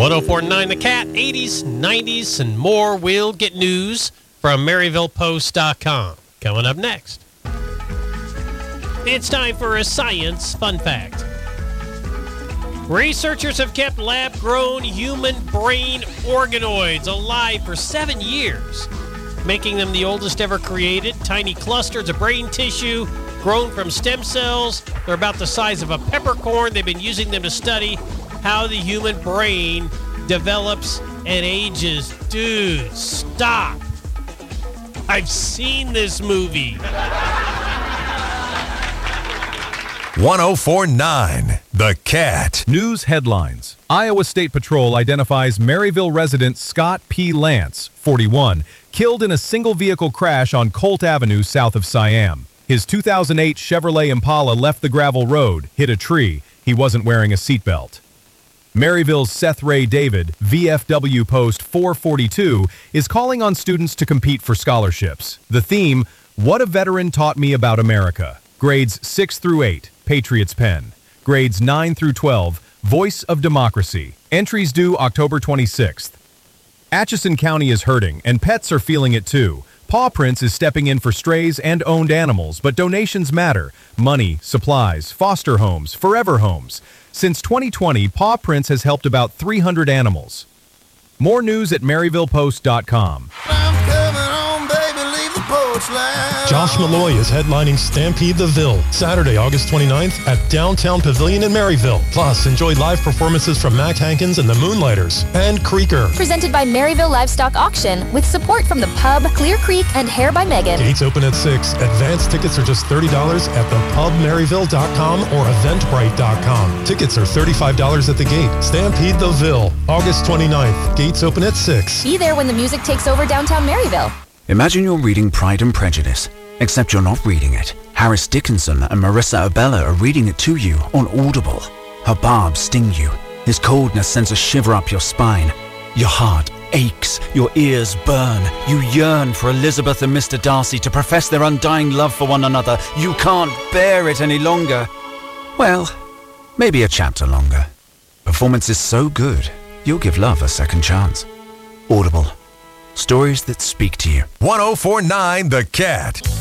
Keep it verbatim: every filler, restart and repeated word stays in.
one oh four point nine The Cat, eighties, nineties, and more. We'll get news from Maryville Post dot com. Coming up next, it's time for a science fun fact. Researchers have kept lab-grown human brain organoids alive for seven years, making them the oldest ever created. Tiny clusters of brain tissue grown from stem cells. They're about the size of a peppercorn. They've been using them to study how the human brain develops and ages. Dude, stop. I've seen this movie. one oh four point nine The Cat. News headlines. Iowa State Patrol identifies Maryville resident Scott P. Lance, forty-one, killed in a single-vehicle crash on Colt Avenue south of Siam. His two thousand eight Chevrolet Impala left the gravel road, hit a tree. He wasn't wearing a seatbelt. Maryville's Seth Ray David, V F W Post four forty-two, is calling on students to compete for scholarships. The theme, What a Veteran Taught Me About America. Grades six through eight, Patriots Pen. Grades nine through twelve, Voice of Democracy. Entries due October twenty-sixth. Atchison County is hurting, and pets are feeling it too. Paw Prints is stepping in for strays and owned animals, but donations matter. Money, supplies, foster homes, forever homes. Since twenty twenty, Paw Prints has helped about three hundred animals. More news at Maryville Post dot com. Josh Malloy is headlining Stampede the Ville, Saturday, August twenty-ninth at Downtown Pavilion in Maryville. Plus, enjoy live performances from Mac Hankins and the Moonlighters and Creaker. Presented by Maryville Livestock Auction with support from the Pub, Clear Creek, and Hair by Megan. Gates open at six. Advance tickets are just thirty dollars at the pub maryville dot com or eventbrite dot com. Tickets are thirty-five dollars at the gate. Stampede the Ville, August twenty-ninth. Gates open at six. Be there when the music takes over downtown Maryville. Imagine you're reading Pride and Prejudice, except you're not reading it. Harris Dickinson and Marissa Abella are reading it to you on Audible. Her barbs sting you. His coldness sends a shiver up your spine. Your heart aches. Your ears burn. You yearn for Elizabeth and Mister Darcy to profess their undying love for one another. You can't bear it any longer. Well, maybe a chapter longer. Performance is so good, you'll give love a second chance. Audible. Stories that speak to you. one oh four point nine The Cat.